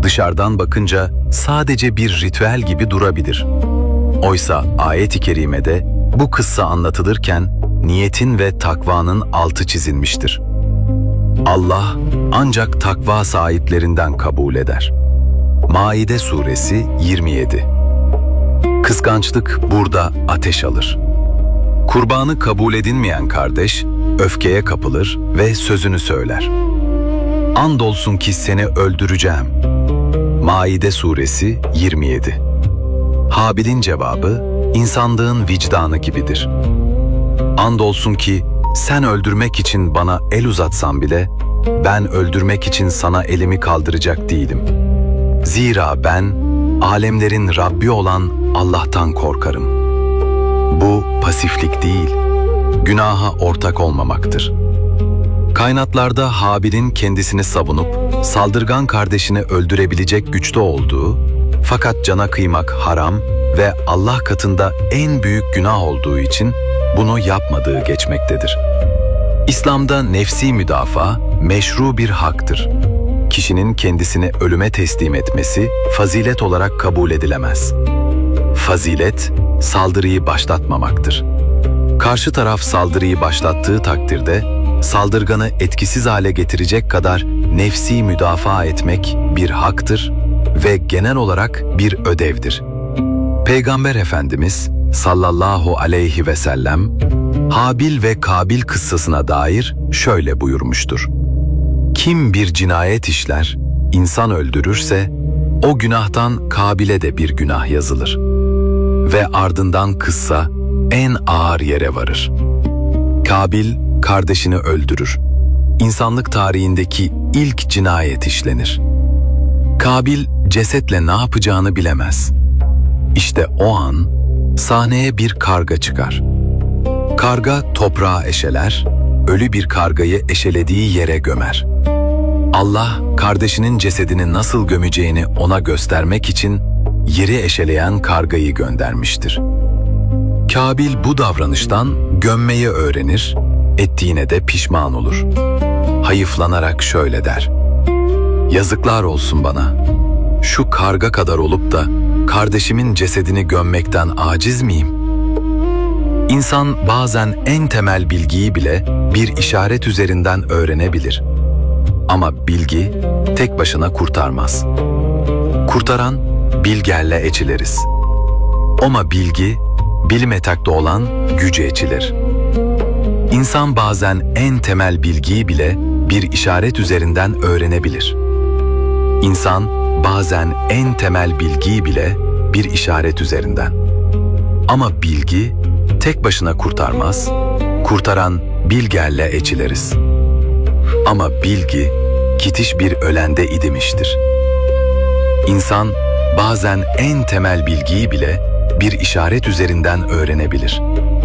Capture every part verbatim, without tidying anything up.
dışarıdan bakınca sadece bir ritüel gibi durabilir. Oysa ayet-i kerimede bu kıssa anlatılırken niyetin ve takvanın altı çizilmiştir. Allah ancak takva sahiplerinden kabul eder. Maide suresi yirmi yedi. Kıskançlık burada ateş alır. Kurbanı kabul edilmeyen kardeş öfkeye kapılır ve sözünü söyler. Andolsun ki seni öldüreceğim. Maide suresi yirmi yedi. Habil'in cevabı insanlığın vicdanı gibidir. Andolsun ki sen öldürmek için bana el uzatsan bile ben öldürmek için sana elimi kaldıracak değilim. Zira ben alemlerin Rabbi olan Allah'tan korkarım. Bu pasiflik değil, günaha ortak olmamaktır. Kaynaklarda Habil'in kendisini savunup saldırgan kardeşini öldürebilecek güçte olduğu, fakat cana kıymak haram ve Allah katında en büyük günah olduğu için bunu yapmadığı geçmektedir. İslam'da nefsi müdafaa meşru bir haktır. Kişinin kendisini ölüme teslim etmesi fazilet olarak kabul edilemez. Fazilet, saldırıyı başlatmamaktır. Karşı taraf saldırıyı başlattığı takdirde, saldırganı etkisiz hale getirecek kadar nefsi müdafaa etmek bir haktır ve genel olarak bir ödevdir. Peygamber Efendimiz sallallahu aleyhi ve sellem, Habil ve Kabil kıssasına dair şöyle buyurmuştur. Kim bir cinayet işler, insan öldürürse, o günahtan Kabil'e de bir günah yazılır. Ve ardından kıssa en ağır yere varır. Kabil kardeşini öldürür. İnsanlık tarihindeki ilk cinayet işlenir. Kabil cesetle ne yapacağını bilemez. İşte o an sahneye bir karga çıkar. Karga toprağı eşeler, ölü bir kargayı eşelediği yere gömer. Allah kardeşinin cesedini nasıl gömeceğini ona göstermek için yeri eşeleyen kargayı göndermiştir. Kabil bu davranıştan gömmeyi öğrenir, ettiğine de pişman olur. Hayıflanarak şöyle der: "Yazıklar olsun bana. Şu karga kadar olup da kardeşimin cesedini gömmekten aciz miyim?" İnsan bazen en temel bilgiyi bile bir işaret üzerinden öğrenebilir. Ama bilgi tek başına kurtarmaz. Kurtaran bilgerle eçileriz. Ama bilgi, bilim etakta olan güce eçilir. İnsan bazen en temel bilgiyi bile bir işaret üzerinden öğrenebilir. İnsan bazen en temel bilgiyi bile bir işaret üzerinden. Ama bilgi tek başına kurtarmaz, kurtaran bilgerle eçileriz. Ama bilgi, kitiş bir ölende idimiştir. İnsan bazen en temel bilgiyi bile bir işaret üzerinden öğrenebilir.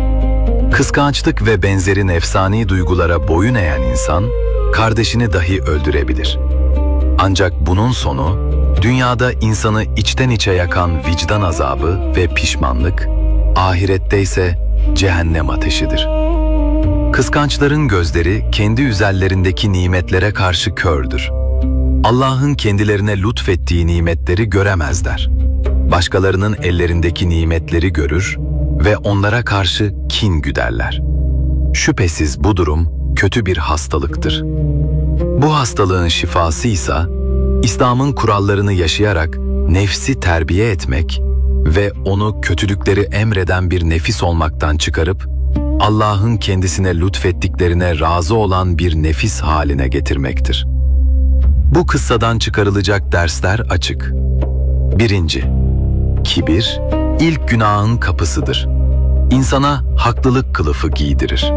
Kıskançlık ve benzeri nefsani duygulara boyun eğen insan, kardeşini dahi öldürebilir. Ancak bunun sonu, dünyada insanı içten içe yakan vicdan azabı ve pişmanlık, ahirette ise cehennem ateşidir. Kıskançların gözleri kendi üzerlerindeki nimetlere karşı kördür. Allah'ın kendilerine lütfettiği nimetleri göremezler. Başkalarının ellerindeki nimetleri görür ve onlara karşı kin güderler. Şüphesiz bu durum kötü bir hastalıktır. Bu hastalığın şifası ise İslam'ın kurallarını yaşayarak nefsi terbiye etmek ve onu kötülükleri emreden bir nefis olmaktan çıkarıp Allah'ın kendisine lütfettiklerine razı olan bir nefis haline getirmektir. Bu kıssadan çıkarılacak dersler açık. Birinci, kibir ilk günahın kapısıdır. İnsana haklılık kılıfı giydirir.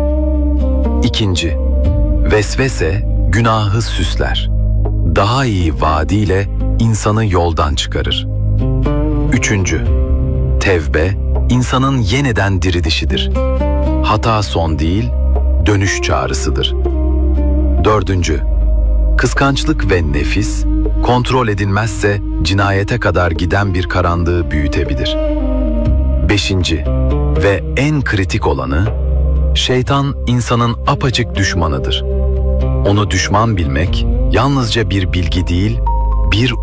İkinci, vesvese günahı süsler. Daha iyi vaadiyle insanı yoldan çıkarır. Üçüncü, tevbe insanın yeniden dirilişidir. Hata son değil, dönüş çağrısıdır. Dördüncü, kıskançlık ve nefis, kontrol edilmezse cinayete kadar giden bir karanlığı büyütebilir. Beşinci ve en kritik olanı, şeytan insanın apaçık düşmanıdır. Onu düşman bilmek yalnızca bir bilgi değil, bir